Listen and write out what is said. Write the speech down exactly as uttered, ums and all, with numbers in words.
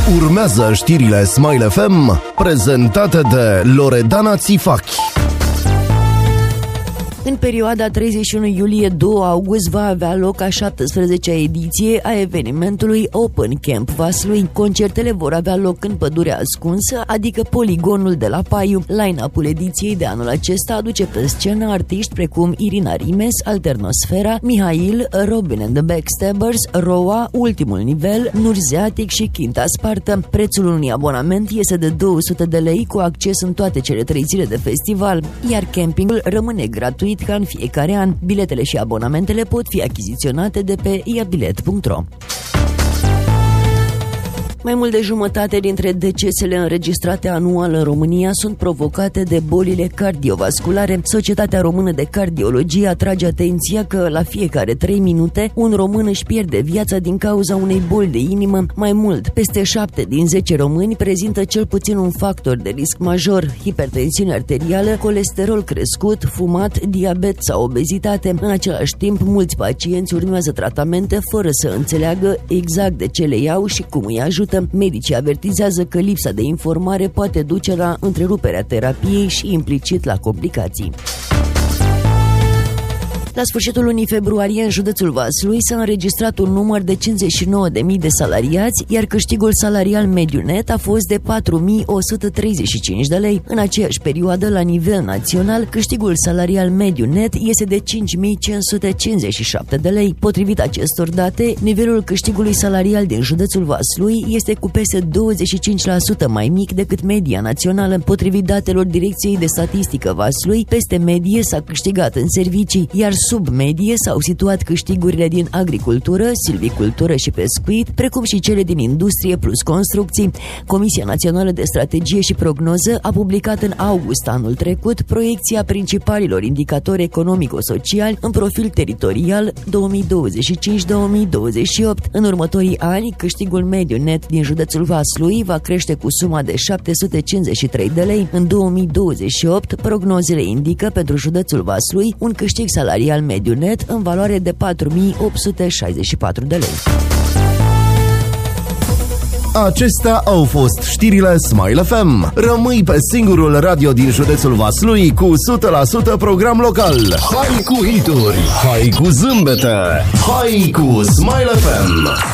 Urmează știrile Smile F M, prezentate de Loredana Țifachi. În perioada treizeci și unu iulie - doi august va avea loc a șaptesprezecea ediție a evenimentului Open Camp Vaslui. Concertele vor avea loc în Pădurea Ascunsă, adică poligonul de la Paiu. Line-up-ul ediției de anul acesta aduce pe scenă artiști precum Irina Rimes, Alternosfera, Mihail, Robin and the Backstabbers, Roa, Ultimul Nivel, Nurzeatic și Quinta Spartă. Prețul unui abonament este de două sute de lei cu acces în toate cele trei zile de festival, iar campingul rămâne gratuit ca în fiecare an. Biletele și abonamentele pot fi achiziționate de pe iabilet punct ro. Mai mult de jumătate dintre decesele înregistrate anual în România sunt provocate de bolile cardiovasculare. Societatea Română de Cardiologie atrage atenția că la fiecare trei minute un român își pierde viața din cauza unei boli de inimă. Mai mult, peste șapte din zece români prezintă cel puțin un factor de risc major: hipertensiune arterială, colesterol crescut, fumat, diabet sau obezitate. În același timp, mulți pacienți urmează tratamente fără să înțeleagă exact de ce le iau și cum îi ajută. Medicii avertizează că lipsa de informare poate duce la întreruperea terapiei și implicit la complicații. La sfârșitul lunii februarie, în județul Vaslui s-a înregistrat un număr de cincizeci și nouă de mii de salariați, iar câștigul salarial mediu net a fost de patru mii o sută treizeci și cinci de lei. În aceeași perioadă, la nivel național, câștigul salarial mediu net este de cinci mii cinci sute cincizeci și șapte de lei. Potrivit acestor date, nivelul câștigului salarial din județul Vaslui este cu peste douăzeci și cinci la sută mai mic decât media națională. Potrivit datelor Direcției de Statistică Vaslui, peste medie s-a câștigat în servicii, iar sub medie s-au situat câștigurile din agricultură, silvicultură și pescuit, precum și cele din industrie plus construcții. Comisia Națională de Strategie și Prognoză a publicat în august anul trecut proiecția principalilor indicatori economico-sociali în profil teritorial două mii douăzeci și cinci două mii douăzeci și opt. În următorii ani, câștigul mediu net din județul Vaslui va crește cu suma de șapte sute cincizeci și trei de lei. În două mii douăzeci și opt, prognozele indică pentru județul Vaslui un câștig salarial mediu net în valoare de patru mii opt sute șaizeci și patru de lei. Acestea au fost știrile Smile F M. Rămâi pe singurul radio din județul Vaslui cu o sută la sută program local. Hai cu hituri, hai cu zâmbete, hai cu Smile F M.